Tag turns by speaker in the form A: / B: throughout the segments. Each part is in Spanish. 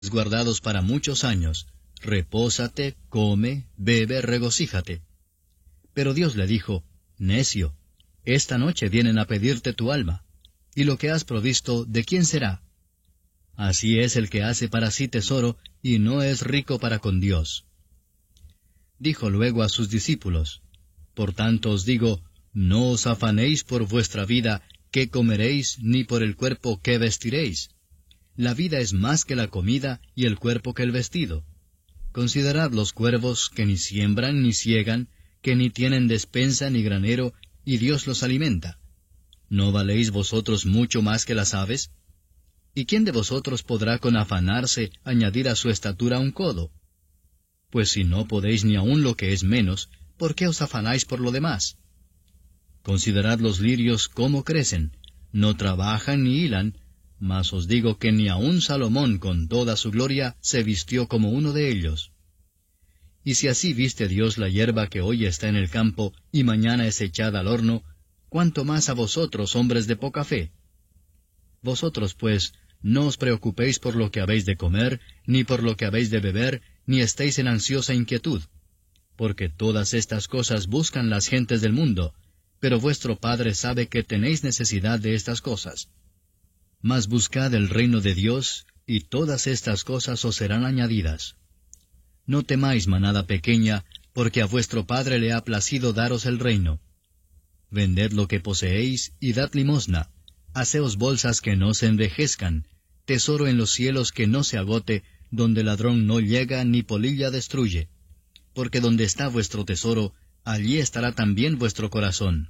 A: guardados para muchos años. Repósate, come, bebe, regocíjate. Pero Dios le dijo, necio, esta noche vienen a pedirte tu alma, y lo que has provisto, ¿de quién será? Así es el que hace para sí tesoro, y no es rico para con Dios. Dijo luego a sus discípulos, por tanto os digo, no os afanéis por vuestra vida, qué comeréis, ni por el cuerpo qué vestiréis. La vida es más que la comida, y el cuerpo que el vestido. Considerad los cuervos, que ni siembran ni siegan, que ni tienen despensa ni granero, y Dios los alimenta. ¿No valéis vosotros mucho más que las aves? ¿Y quién de vosotros podrá con afanarse añadir a su estatura un codo? Pues si no podéis ni aun lo que es menos, ¿por qué os afanáis por lo demás? Considerad los lirios cómo crecen, no trabajan ni hilan, mas os digo que ni aun Salomón con toda su gloria se vistió como uno de ellos. Y si así viste Dios la hierba que hoy está en el campo y mañana es echada al horno, ¿cuánto más a vosotros, hombres de poca fe? Vosotros, pues, no os preocupéis por lo que habéis de comer, ni por lo que habéis de beber, ni estéis en ansiosa inquietud, porque todas estas cosas buscan las gentes del mundo, pero vuestro Padre sabe que tenéis necesidad de estas cosas. Mas buscad el reino de Dios, y todas estas cosas os serán añadidas. No temáis, manada pequeña, porque a vuestro Padre le ha placido daros el reino. Vended lo que poseéis, y dad limosna. Haceos bolsas que no se envejezcan, tesoro en los cielos que no se agote, donde ladrón no llega ni polilla destruye. Porque donde está vuestro tesoro, allí estará también vuestro corazón.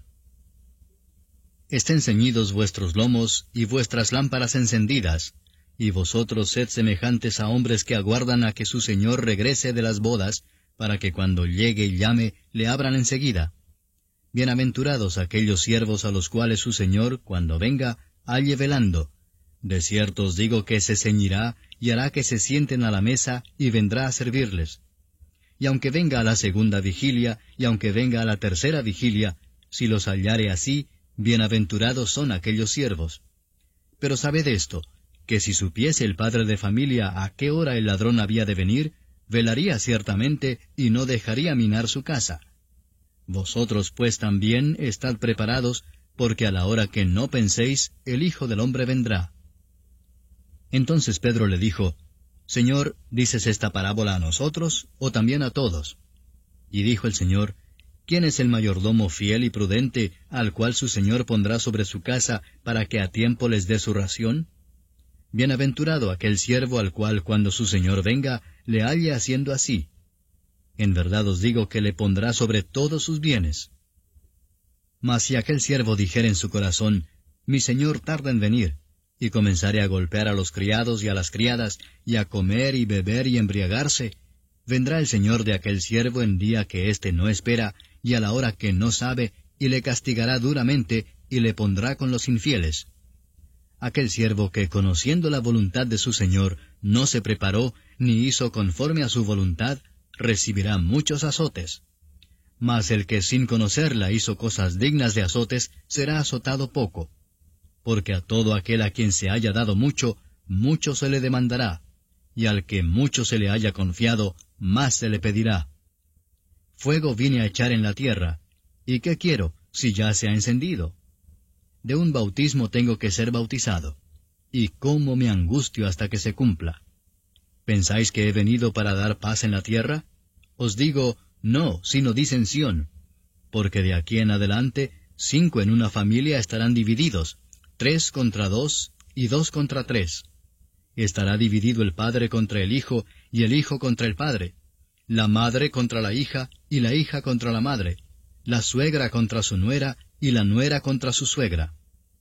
A: Estén ceñidos vuestros lomos y vuestras lámparas encendidas, y vosotros sed semejantes a hombres que aguardan a que su señor regrese de las bodas, para que cuando llegue y llame, le abran enseguida. Bienaventurados aquellos siervos a los cuales su señor, cuando venga, halle velando. De cierto os digo que se ceñirá, y hará que se sienten a la mesa, y vendrá a servirles. Y aunque venga a la segunda vigilia, y aunque venga a la tercera vigilia, si los hallare así, bienaventurados son aquellos siervos. Pero sabed esto, que si supiese el padre de familia a qué hora el ladrón había de venir, velaría ciertamente, y no dejaría minar su casa. Vosotros pues también estad preparados, porque a la hora que no penséis, el Hijo del Hombre vendrá. Entonces Pedro le dijo, Señor, ¿dices esta parábola a nosotros, o también a todos? Y dijo el Señor, ¿quién es el mayordomo fiel y prudente, al cual su señor pondrá sobre su casa, para que a tiempo les dé su ración? Bienaventurado aquel siervo al cual cuando su señor venga, le halle haciendo así. En verdad os digo que le pondrá sobre todos sus bienes. Mas si aquel siervo dijere en su corazón, mi señor tarda en venir, y comenzare a golpear a los criados y a las criadas, y a comer y beber y embriagarse, vendrá el señor de aquel siervo en día que éste no espera, y a la hora que no sabe, y le castigará duramente, y le pondrá con los infieles. Aquel siervo que, conociendo la voluntad de su señor, no se preparó, ni hizo conforme a su voluntad, recibirá muchos azotes. Mas el que sin conocerla hizo cosas dignas de azotes, será azotado poco. Porque a todo aquel a quien se haya dado mucho, mucho se le demandará, y al que mucho se le haya confiado, más se le pedirá. Fuego vine a echar en la tierra, ¿y qué quiero, si ya se ha encendido? De un bautismo tengo que ser bautizado, y cómo me angustio hasta que se cumpla. ¿Pensáis que he venido para dar paz en la tierra? Os digo, no, sino disensión, porque de aquí en adelante 5 en una familia estarán divididos, 3 contra 2, y 2 contra 3. Estará dividido el padre contra el hijo, y el hijo contra el padre, la madre contra la hija, y la hija contra la madre, la suegra contra su nuera, y la nuera contra su suegra.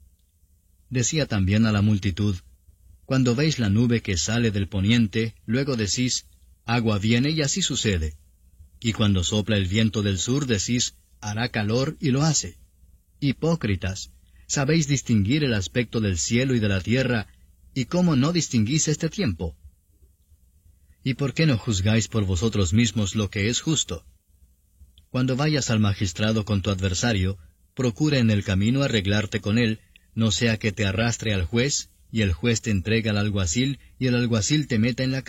A: Decía también a la multitud, cuando veis la nube que sale del poniente, luego decís, agua viene, y así sucede. Y cuando sopla el viento del sur, decís, hará calor, y lo hace. Hipócritas, sabéis distinguir el aspecto del cielo y de la tierra, ¿y cómo no distinguís este tiempo? ¿Y por qué no juzgáis por vosotros mismos lo que es justo? Cuando vayas al magistrado con tu adversario, procura en el camino arreglarte con él, no sea que te arrastre al juez, y el juez te entrega al alguacil, y el alguacil te meta en la